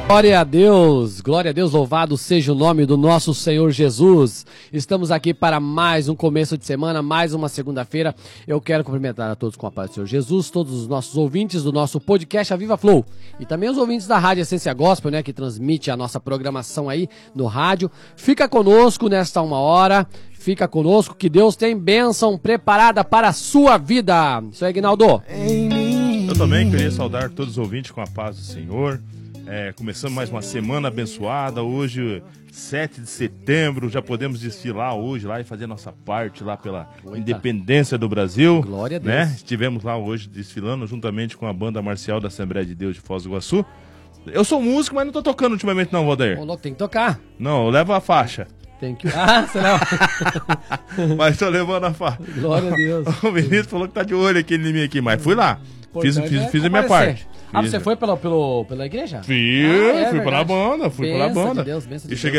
Glória a Deus, louvado seja o nome do nosso Senhor Jesus. Estamos aqui para mais um começo de semana, mais uma segunda-feira. Eu quero cumprimentar a todos com a paz do Senhor Jesus, todos os nossos ouvintes do nosso podcast A Viva Flow e também os ouvintes da Rádio Essência Gospel, né, que transmite a nossa programação aí no rádio. Fica conosco nesta uma hora, fica conosco que Deus tem bênção preparada para a sua vida. Isso aí, Aguinaldo. Eu também queria saudar todos os ouvintes com a paz do Senhor. Começando mais uma semana abençoada, hoje 7 de setembro, já podemos desfilar hoje lá e fazer nossa parte lá pela independência do Brasil. Glória a Deus. Né? Estivemos lá hoje desfilando juntamente com a banda marcial da Assembleia de Deus de Foz do Iguaçu. Eu sou músico, mas não tô tocando ultimamente não, Valdeir. Tem que tocar. Não, eu levo a faixa. Tem que... será? Mas tô levando a faixa. Glória a Deus. O ministro falou que tá de olho aqui em mim aqui, mas fui lá. Fiz a minha parte. Você foi pela igreja? Fui pela banda, fui pela banda. De Deus, E cheguei